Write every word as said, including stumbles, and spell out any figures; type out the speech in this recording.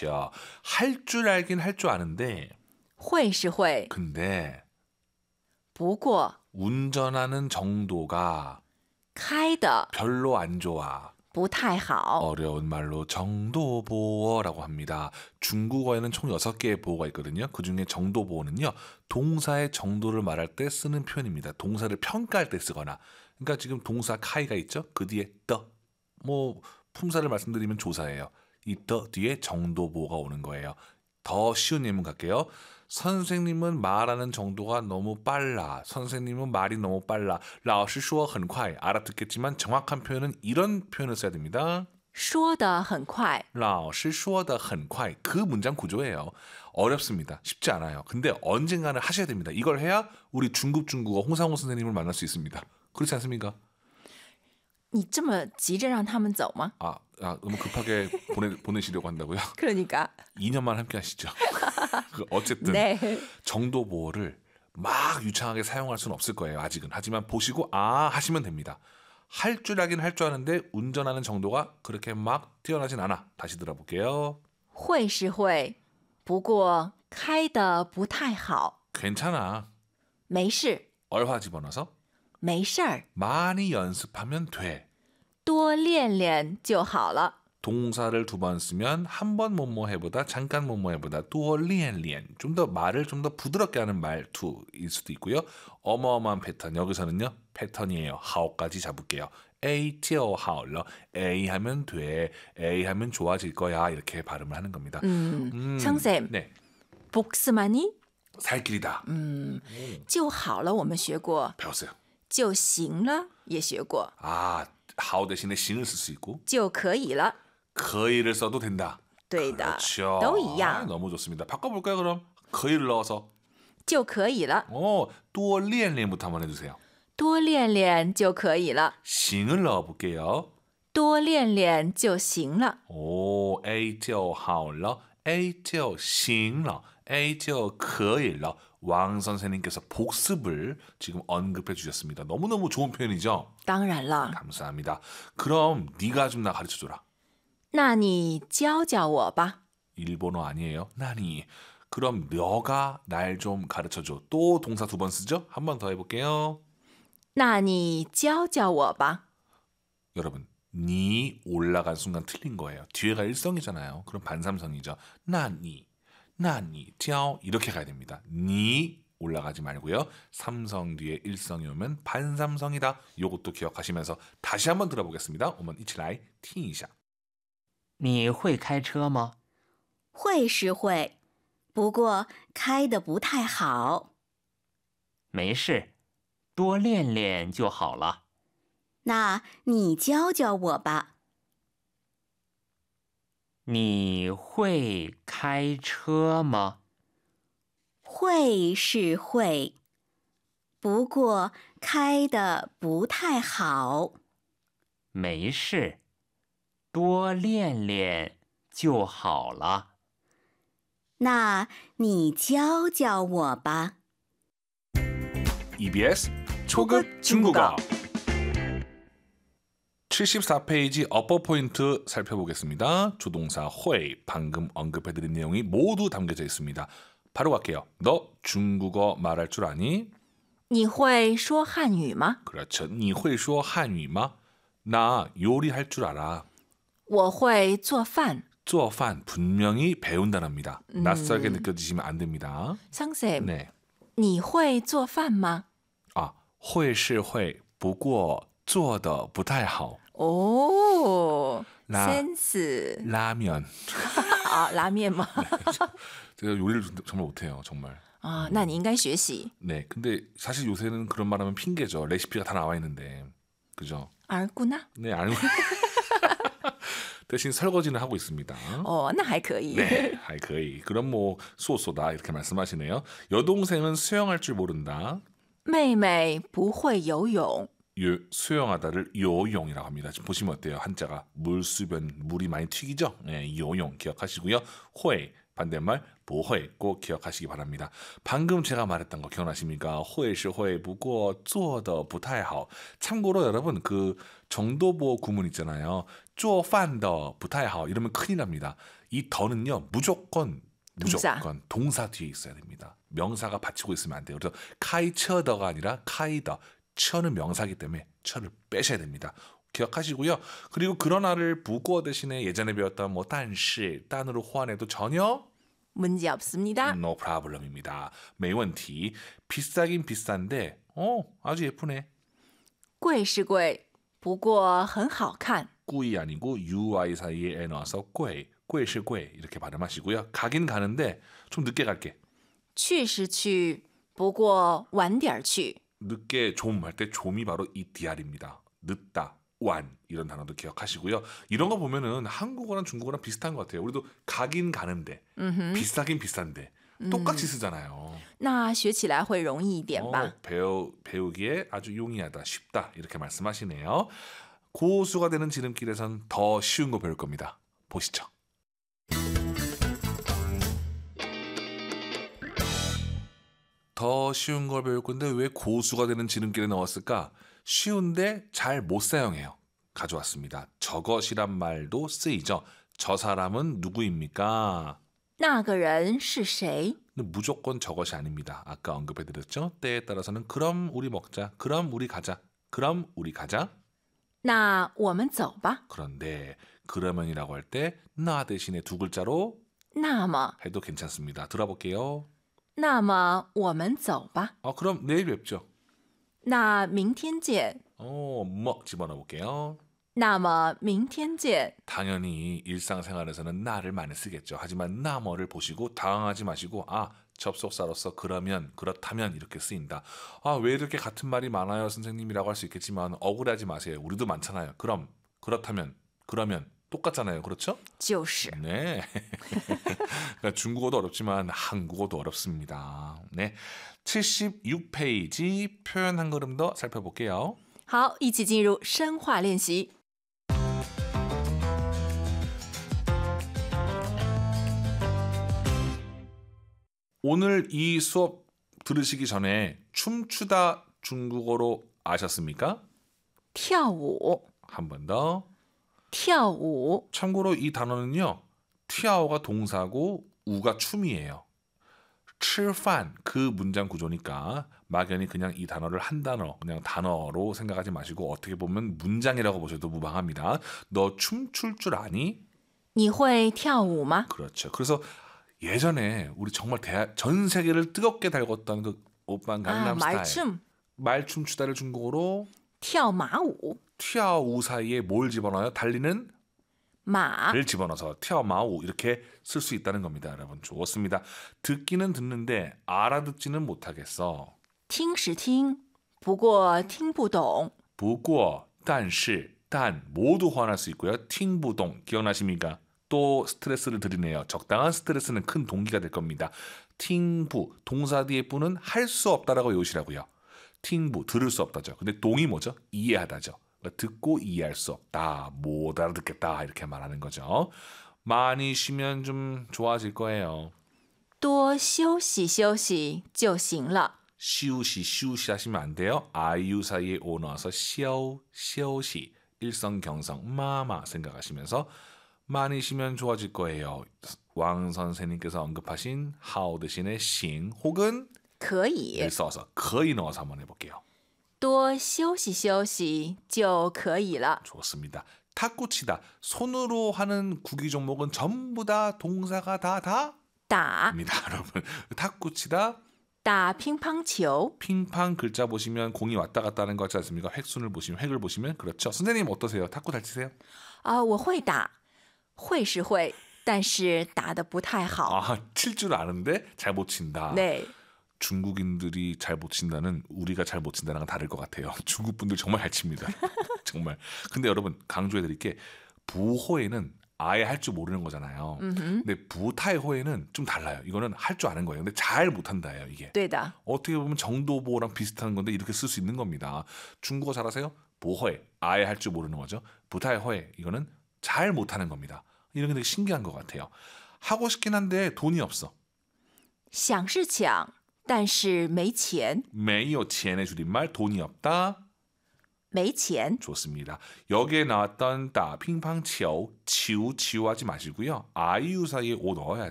그렇죠. 할 줄 알긴 할 줄 아는데 会是会 근데 不过 운전하는 정도가 开的 별로 안 좋아. 不太好 어려운 말로 정도보어라고 합니다. 중국어에는 총 여섯 개의 보어가 있거든요. 그중에 정도보어는요. 동사의 정도를 말할 때 쓰는 표현입니다. 동사를 평가할 때 쓰거나. 그러니까 지금 동사 카이가 있죠. 그 뒤에 더. 뭐 품사를 말씀드리면 조사예요. 이 더 뒤에 정도보어가 오는 거예요. 더 쉬운 예문 갈게요. 선생님은 말하는 정도가 너무 빨라. 선생님은 말이 너무 빨라. 老师说很快. 알아듣겠지만 정확한 표현은 이런 표현을 써야 됩니다. 说得很快老师说的很快. 그 문장 구조예요. 어렵습니다. 쉽지 않아요. 근데 언젠가는 하셔야 됩니다. 이걸 해야 우리 중급 중국어 홍상호 선생님을 만날 수 있습니다. 그렇지 않습니까? 你这么急着让他们走吗 아, 아 너무 급하게 보내, 보내시려고 한다고요? 그러니까 이 년만 함께 하시죠. 어쨌든 네. 정도 보호를 막 유창하게 사용할 수는 없을 거예요. 아직은. 하지만 보시고 아 하시면 됩니다. 할 줄 알긴 할 줄 아는데 운전하는 정도가 그렇게 막 뛰어나진 않아. 다시 들어볼게요. 会是会不过开的不太好 괜찮아. 没事 얼화 집어넣어서 没事儿 많이 연습하면 돼. 多练练就好了 동사를 두 번 쓰면 한 번 뭐뭐 해보다 잠깐 뭐뭐 해보다 또 리엔리엔 좀 더 말을 좀 더 부드럽게 하는 말투일 수도 있고요. 어마어마한 패턴 여기서는요 패턴이에요. 하오까지 잡을게요. A 就好了 A 하면 돼 A 하면 좋아질 거야 이렇게 발음을 하는 겁니다. 음, 음, 상쌤 네 복스만이 살길이다. 음, 就好了我们学过 배웠어요. 就行了也学过 아 하오 대신에 싱을 쓸 수 있고 就可以了 거의를 써도 된다. 对的 그렇죠. 都一样 아, 너무 좋습니다. 바꿔볼까요 그럼? 거의를 넣어서 就可以了 어, 또 리엔리엔부터 한번 해주세요. 多练练就可以了 싱을 넣어볼게요. 多练练就行了 오, A 就好了 A 就行了 A 就可以了 왕 선생님께서 복습을 지금 언급해 주셨습니다. 너무너무 좋은 표현이죠? 当然了 감사합니다. 그럼 네가 좀 나 가르쳐줘라. 那你教教我吧 일본어 아니에요? 나니. 그럼 너가 날 좀 가르쳐줘. 또 동사 두 번 쓰죠? 한 번 더 해볼게요. 那你教教我吧 여러분, 니 올라간 순간 틀린 거예요. 뒤에가 일성이잖아요. 그럼 반삼성이죠. 나니, 나니, 教 이렇게 가야 됩니다. 니 올라가지 말고요. 삼성 뒤에 일성이 오면 반삼성이다. 요것도 기억하시면서 다시 한번 들어보겠습니다. 오면 이치라이 티이샤. 你会开车吗？ 会是会，不过开的不太好。 没事，多练练就好了。 那你教教我吧。 你会开车吗？ 会是会，不过开的不太好。 没事，多练练就好了。 那你教教我吧。 이비에스 초급 중국어 칠십사 페이지 어퍼 포인트 살펴보겠습니다. 조동사 회 방금 언급해드린 내용이 모두 담겨져 있습니다. 바로 갈게요. 너 중국어 말할 줄 아니? 你会说汉语吗 그렇죠. 你会说汉语吗? 나 요리할 줄 알아. 我会做饭做饭 분명히 배운다랍니다. 음. 낯설게 느껴지시면 안 됩니다. 상쌤 네. 你会做饭吗 아, 会是会不过做得不太好. 오 라- 센스 라면. 아 라면吗 제가 요리를 정말 못해요. 정말. 아, 那你应该学习 네, 근데 사실 요새는 그런 말하면 핑계죠. 레시피가 다 나와 있는데, 그죠? 알구나 네, 알고 대신 설거지는 하고 있습니다. 어, 那还可以 네, 아이 거의 그럼 뭐 쏘쏘다 이렇게 말씀하시네요. 여동생은 수영할 줄 모른다. 妹妹不会游泳 요, 수영하다를 요용이라고 합니다. 지금 보시면 어때요? 한자가 물수변 물이 많이 튀기죠? 네, 요용 기억하시고요. 회 반대말 보회 꼭 기억하시기 바랍니다. 방금 제가 말했던 거 기억나십니까? 会是会不过做得不太好. 참고로 여러분 그 정도보 구문 있잖아요. 做饭的不太好 이러면 큰일 납니다. 이 더는요 무조건 동사. 무조건 동사 뒤에 있어야 됩니다. 명사가 받치고 있으면 안 돼요. 그래서 카이처더가 아니라 카이더. 처는 명사기 때문에 처를 빼셔야 됩니다. 기억하시고요. 그리고 그러나를 부고 대신에 예전에 배웠던 뭐 단시, 딴으로 호환해도 전혀 문제 없습니다. no problem입니다. 没问题. 비싸긴 비싼데 어 아주 예쁘네. 贵是贵，不过很好看。 꾸이 아니고 유아이 사이에 에 넣어서 贵, 贵是贵 이렇게 발음하시고요. 가긴 가는데 좀 늦게 갈게. 去是去，不过晚点儿去。 늦게 좀 할 때 좀이 바로 이 디알입니다. 늦다, 완 이런 단어도 기억하시고요. 이런 거 보면은 한국어랑 중국어랑 비슷한 것 같아요. 우리도 가긴 가는데 嗯哼， 비싸긴 비싼데 똑같이 쓰잖아요. 那学起来会容易一点吧？ 어, 배우, 배우기에 아주 용이하다, 쉽다 이렇게 말씀하시네요. 고수가 되는 지름길에선 더 쉬운 거 배울 겁니다. 보시죠. 더 쉬운 걸 배울 건데 왜 고수가 되는 지름길에 넣었을까? 쉬운데 잘 못 사용해요. 가져왔습니다. 저것이란 말도 쓰이죠. 저 사람은 누구입니까? 那个人是谁？ 근데 무조건 저것이 아닙니다. 아까 언급해드렸죠. 때에 따라서는 그럼 우리 먹자. 그럼 우리 가자. 그럼 우리 가자. 那我们走吧。 그런데 그러면이라고 할 때 나 대신에 두 글자로 那么， 해도 괜찮습니다. 들어볼게요. 那么我们走吧。 아, 그럼 내일 뵙죠. 那明天见。 어, 뭐 집어넣어 볼게요. 那么明天见。 당연히 일상생활에서는 나를 많이 쓰겠죠. 하지만 나머를 보시고 당황하지 마시고 아 접속사로서 그러면 그렇다면 이렇게 쓰인다. 아 왜 이렇게 같은 말이 많아요 선생님이라고 할 수 있겠지만 억울하지 마세요. 우리도 많잖아요. 그럼 그렇다면 그러면 똑같잖아요. 그렇죠? 就是。 네. 그러니까 중국어도 어렵지만 한국어도 어렵습니다. 네. 칠십육 페이지 표현 한 걸음 더 살펴볼게요. 好，一起进入深化练习。 오늘 이 수업 들으시기 전에 춤추다 중국어로 아셨습니까? 跳舞， 한 번 더. 跳舞。 참고로 이 단어는요. 티아오가 동사고 우가 춤이에요. 吃饭 그 문장 구조니까 막연히 그냥 이 단어를 한 단어, 그냥 단어로 생각하지 마시고 어떻게 보면 문장이라고 보셔도 무방합니다. 너 춤출 줄 아니? 你会跳舞吗？ 그렇죠. 그래서 예전에 우리 정말 대하, 전 세계를 뜨겁게 달궜던 그 오빤 啊， 강남 买 스타일 춤， 말춤 추다를 중국어로 跳马舞， 티아우 사이에 뭘 집어넣어요? 달리는 马 를 집어넣어서 티아마우 이렇게 쓸 수 있다는 겁니다. 여러분 좋습니다. 듣기는 듣는데 알아듣지는 못하겠어. 听是听，不过听不懂。 부고, 但是, 단 모두 호환할 수 있고요. 팅부동 기억나십니까? 또 스트레스를 드리네요. 적당한 스트레스는 큰 동기가 될 겁니다. 팅부 동사 뒤에 부는 할 수 없다라고 외우시라고요. 팅부 들을 수 없다죠. 근데 동이 뭐죠? 이해하다죠. 그러니까 듣고 이해할 수 없다. 못 알아듣겠다 이렇게 말하는 거죠. 많이 쉬면 좀 좋아질 거예요. 多休息休息就行了。 쉬우시 쉬우시 하시면 안 돼요. 아이유 사이에 오 넣어서 쉬어 쉬어시 일성경성 마마 생각하시면서 많이 쉬면 좋아질 거예요. 왕 선생님께서 언급하신 하오 대신에 싱 혹은 可以 를 써서 거의 넣어서 한번 해볼게요. 多休息休息就可以了。 좋습니다. 탁구치다 손으로 하는 구기 종목은 전부 다 동사가 다다입니다. 打 여러분 탁구치다 打乒乓球， 핑팡 글자 보시면 공이 왔다 갔다 하는 거 같지 않습니까? 획순을 보시면 획을 보시면 그렇죠. 선생님 어떠세요? 탁구 잘 치세요? 啊，我会打，会是会，但是打得不太好。 아, 칠 줄 아는데 잘 못 친다. 네， 중국인들이 잘 못 친다는 우리가 잘 못 친다는 건 다를 것 같아요. 중국 분들 정말 잘 칩니다. 정말. 근데 여러분 강조해 드릴게 부호에는 아예 할 줄 모르는 거잖아요. 음 근데 부타이호에는 좀 달라요. 이거는 할 줄 아는 거예요. 근데 잘 못한다예요. 이게. 对的， 어떻게 보면 정도보호랑 비슷한 건데 이렇게 쓸 수 있는 겁니다. 중국어 잘하세요? 보호에 아예 할 줄 모르는 거죠. 부타이호에 이거는 잘 못하는 겁니다. 이런 게 되게 신기한 것 같아요. 하고 싶긴 한데 돈이 없어. 想是抢，但是没钱。 메이오 치엔의 줄임말 돈이 없다. 没钱。 좋습니다. 여기에 나왔던 따 乒乓치오 치우 치우 하지 마시고요. 아이유 사이에 오 넣어야죠.